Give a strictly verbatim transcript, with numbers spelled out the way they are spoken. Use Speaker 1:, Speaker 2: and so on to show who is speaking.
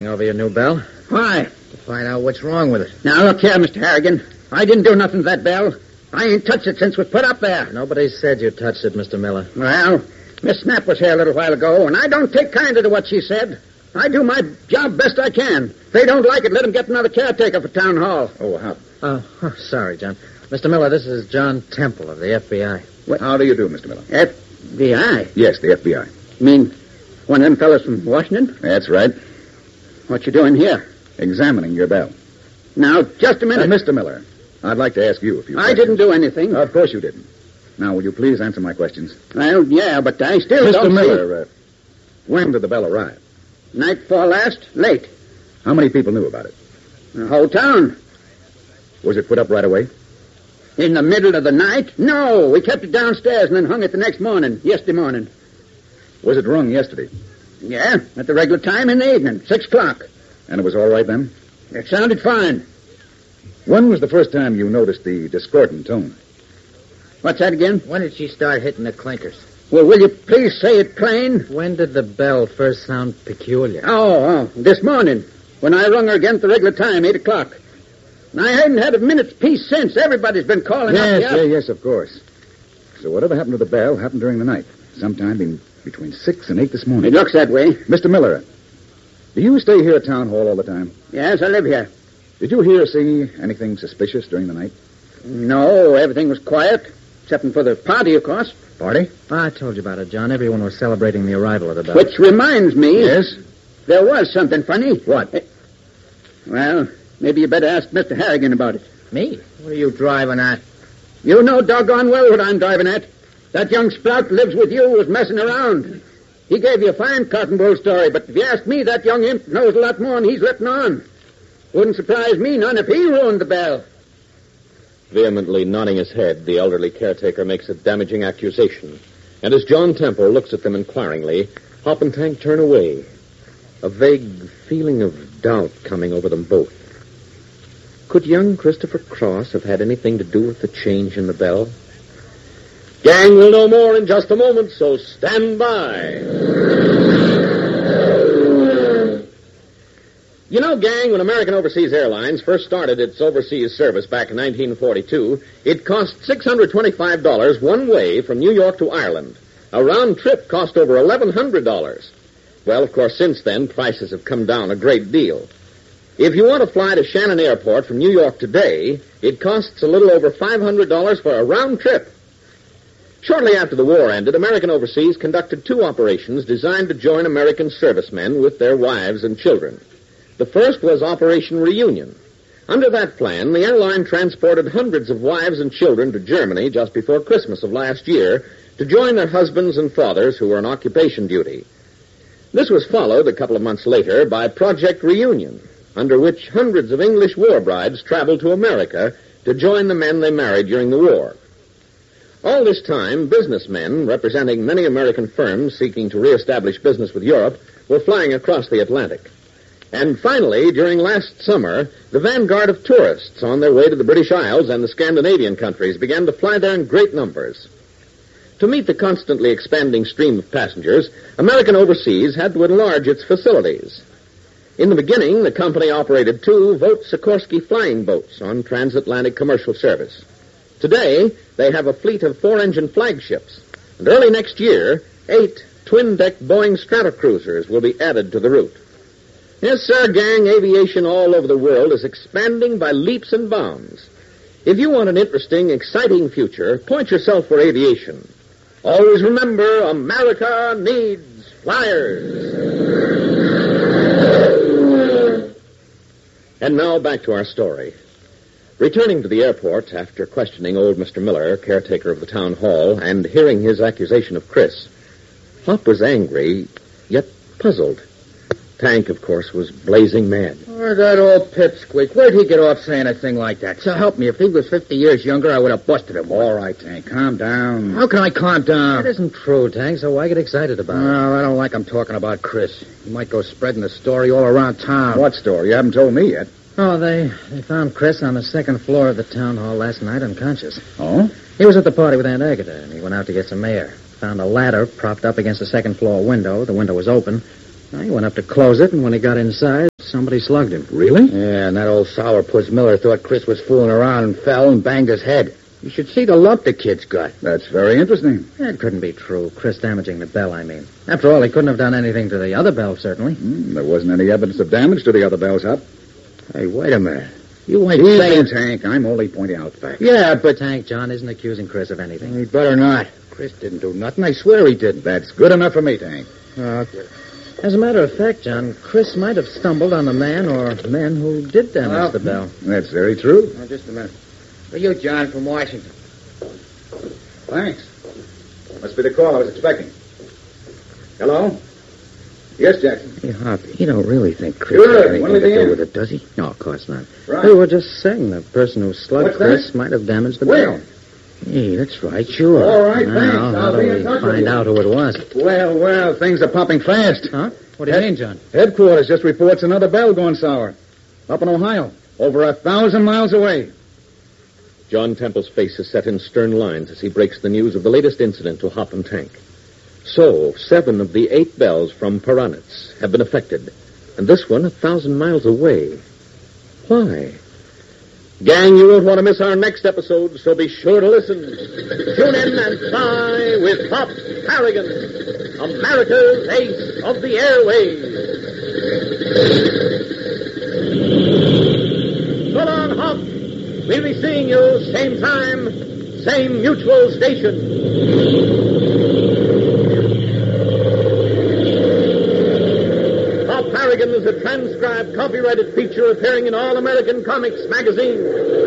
Speaker 1: Over your new bell?
Speaker 2: Why?
Speaker 1: To find out what's wrong with it.
Speaker 2: Now, look here, Mister Harrigan. I didn't do nothing to that bell. I ain't touched it since it was put up there.
Speaker 1: Nobody said you touched it, Mister Miller.
Speaker 2: Well, Miss Snap was here a little while ago, and I don't take kindly to what she said. I do my job best I can. If they don't like it, let them get another caretaker for town hall.
Speaker 3: Oh, how?
Speaker 1: Oh, oh, sorry, John. Mister Miller, this is John Temple of the F B I.
Speaker 3: What? How do you do, Mister Miller?
Speaker 2: F B I?
Speaker 3: Yes, the F B I.
Speaker 2: You mean one of them fellas from Washington?
Speaker 3: That's right.
Speaker 2: What you doing here?
Speaker 3: Examining your bell.
Speaker 2: Now, just a minute.
Speaker 3: Uh, Mister Miller, I'd like to ask you a few
Speaker 2: I
Speaker 3: questions.
Speaker 2: didn't do anything.
Speaker 3: Of course you didn't. Now, will you please answer my questions?
Speaker 2: Well, yeah, but I still
Speaker 3: Mister
Speaker 2: don't
Speaker 3: Miller, uh, when did the bell arrive?
Speaker 2: see... Night before last, late.
Speaker 3: How many people knew about it?
Speaker 2: The whole town.
Speaker 3: Was it put up right away?
Speaker 2: In the middle of the night? No, we kept it downstairs and then hung it the next morning, yesterday morning.
Speaker 3: Was it rung yesterday?
Speaker 2: Yeah, at the regular time in the evening, six o'clock.
Speaker 3: And it was all right then?
Speaker 2: It sounded fine.
Speaker 3: When was the first time you noticed the discordant tone?
Speaker 2: What's that again?
Speaker 1: When did she start hitting the clinkers?
Speaker 2: Well, will you please say it plain?
Speaker 1: When did the bell first sound peculiar?
Speaker 2: Oh, oh, this morning, when I rung her again at the regular time, eight o'clock. And I hadn't had a minute's peace since. Everybody's been calling
Speaker 3: Yes,
Speaker 2: up.
Speaker 3: yeah, yes, of course. So whatever happened to the bell happened during the night, sometime in between six and eight this morning.
Speaker 2: It looks that way.
Speaker 3: Mister Miller, do you stay here at Town Hall all the time?
Speaker 2: Yes, I live here.
Speaker 3: Did you hear or see anything suspicious during the night?
Speaker 2: No, everything was quiet, except for the party, of course.
Speaker 3: Party?
Speaker 1: I told you about it, John. Everyone was celebrating the arrival of the bell.
Speaker 2: Which reminds me...
Speaker 3: Yes?
Speaker 2: There was something funny.
Speaker 3: What?
Speaker 2: Well, maybe you better ask Mister Harrigan about it.
Speaker 1: Me? What are you driving at?
Speaker 2: You know doggone well what I'm driving at. That young sprout that lives with you was messing around. He gave you a fine cotton wool story, but if you ask me, that young imp knows a lot more than he's letting on. Wouldn't surprise me none if he ruined the bell.
Speaker 4: Vehemently nodding his head, the elderly caretaker makes a damaging accusation. And as John Temple looks at them inquiringly, Hop and Tank turn away. A vague feeling of doubt coming over them both. Could young Christopher Cross have had anything to do with the change in the bell? Gang will know more in just a moment, so stand by. You know, gang, when American Overseas Airlines first started its overseas service back in nineteen forty-two, it cost six hundred twenty-five dollars one way from New York to Ireland. A round trip cost over eleven hundred dollars. Well, of course, since then, prices have come down a great deal. If you want to fly to Shannon Airport from New York today, it costs a little over five hundred dollars for a round trip. Shortly after the war ended, American Overseas conducted two operations designed to join American servicemen with their wives and children. The first was Operation Reunion. Under that plan, the airline transported hundreds of wives and children to Germany just before Christmas of last year to join their husbands and fathers who were on occupation duty. This was followed a couple of months later by Project Reunion, under which hundreds of English war brides traveled to America to join the men they married during the war. All this time, businessmen representing many American firms seeking to reestablish business with Europe were flying across the Atlantic. And finally, during last summer, the vanguard of tourists on their way to the British Isles and the Scandinavian countries began to fly there in great numbers. To meet the constantly expanding stream of passengers, American Overseas had to enlarge its facilities. In the beginning, the company operated two Vogt Sikorsky flying boats on transatlantic commercial service. Today, they have a fleet of four-engine flagships, and early next year, eight twin-deck Boeing Stratocruisers will be added to the route. Yes, sir, gang, aviation all over the world is expanding by leaps and bounds. If you want an interesting, exciting future, point yourself for aviation. Always remember, America needs flyers. And now back to our story. Returning to the airport after questioning old Mister Miller, caretaker of the town hall, and hearing his accusation of Chris, Hop was angry, yet puzzled. Tank, of course, was blazing mad.
Speaker 2: Oh, that old pipsqueak. Where'd he get off saying a thing like that? So help me, if he was fifty years younger, I would have busted him.
Speaker 3: All right, Tank, calm down.
Speaker 2: How can I calm down?
Speaker 1: That isn't true, Tank, so why get excited about it?
Speaker 2: Well, I don't like him talking about Chris. He might go spreading the story all around town.
Speaker 3: What story? You haven't told me yet.
Speaker 1: Oh, they, they found Chris on the second floor of the town hall last night unconscious.
Speaker 3: Oh?
Speaker 1: He was at the party with Aunt Agatha, and he went out to get some air. Found a ladder propped up against the second floor window. The window was open. He went up to close it, and when he got inside, somebody slugged him.
Speaker 3: Really?
Speaker 2: Yeah, and that old sourpuss Miller thought Chris was fooling around and fell and banged his head. You should see the lump the kid's got.
Speaker 3: That's very interesting.
Speaker 1: That couldn't be true. Chris damaging the bell, I mean. After all, he couldn't have done anything to the other bell, certainly.
Speaker 3: Hmm, there wasn't any evidence of damage to the other bell's hut.
Speaker 2: Hey, wait a minute. You ain't
Speaker 3: Easy,
Speaker 2: saying...
Speaker 3: Tank. I'm only pointing out facts.
Speaker 2: Yeah, but...
Speaker 1: Tank, John isn't accusing Chris of anything.
Speaker 2: He better not. Chris didn't do nothing. I swear he didn't.
Speaker 3: That's good enough for me, Tank.
Speaker 2: Okay.
Speaker 1: As a matter of fact, John, Chris might have stumbled on the man or men who did damage
Speaker 2: Well,
Speaker 1: the bell.
Speaker 3: That's very true.
Speaker 2: Now, just a minute. For you, John, from Washington.
Speaker 3: Thanks. Must be the call I was expecting. Hello? Yes, Jackson.
Speaker 2: Hey, Hop, you don't really think Chris
Speaker 3: Sure,
Speaker 2: had anything
Speaker 3: when will
Speaker 2: to
Speaker 3: he
Speaker 2: do
Speaker 3: in?
Speaker 2: with it, does he?
Speaker 1: No, of course not.
Speaker 3: Right.
Speaker 1: We were just saying the person who slugged
Speaker 3: What's that?
Speaker 1: Chris might have damaged the
Speaker 3: Where?
Speaker 1: bell.
Speaker 2: Hey, that's right, sure.
Speaker 3: All right, thanks.
Speaker 1: Now, how
Speaker 3: I'll
Speaker 1: do
Speaker 3: be in
Speaker 1: we
Speaker 3: touch with
Speaker 1: find
Speaker 3: you.
Speaker 1: out who it was?
Speaker 3: Well, well, things are popping fast.
Speaker 1: Huh? What do you mean, John?
Speaker 3: Headquarters just reports another bell going sour. Up in Ohio. Over a thousand miles away.
Speaker 4: John Temple's face is set in stern lines as he breaks the news of the latest incident to Hop and Tank. So, seven of the eight bells from Paranitz have been affected, and this one a thousand miles away. Why? Gang, you won't want to miss our next episode, so be sure to listen. Tune in and fly with Hop Harrigan, America's ace of the airways. So long, Hop. We'll be seeing you same time, same mutual station. Hop Harrigan is a transcribed, copyrighted feature appearing in All American Comics magazine.